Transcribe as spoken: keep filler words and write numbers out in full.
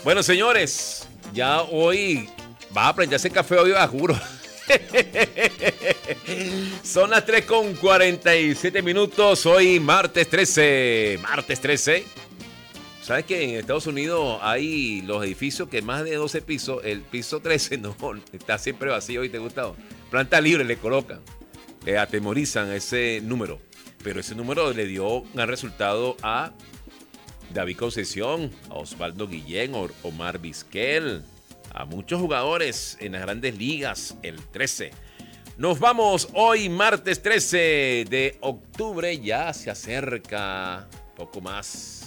Bueno, señores, ya hoy va a prenderse café hoy, a juro. Son las tres con cuarenta y siete minutos, hoy martes trece. Martes trece. ¿Sabes que en Estados Unidos hay los edificios que más de doce pisos, el piso trece no, está siempre vacío y te gusta? Planta libre le colocan, le atemorizan ese número. Pero ese número le dio un gran resultado a David Conceición, a Osvaldo Guillén, a Omar Vizquel, a muchos jugadores en las grandes ligas, el trece. Nos vamos hoy, martes trece de octubre, ya se acerca poco más